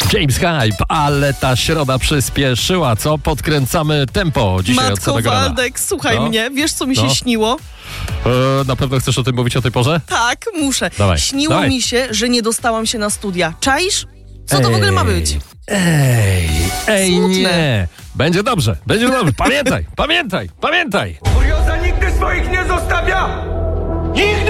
James Hype, ale ta środa przyspieszyła, co? Podkręcamy tempo dzisiaj od Matko samego rana. Waldek, słuchaj No. mnie, wiesz co mi się śniło? Na pewno chcesz o tym mówić o tej porze? Tak, muszę. Dawaj, Śniło dawaj. mi się, że nie dostałam się na studia. Czaisz? Co to w ogóle ma być? Ej, Smutne. nie. Będzie dobrze. Pamiętaj. Kurioza nigdy swoich nie zostawia! Nigdy!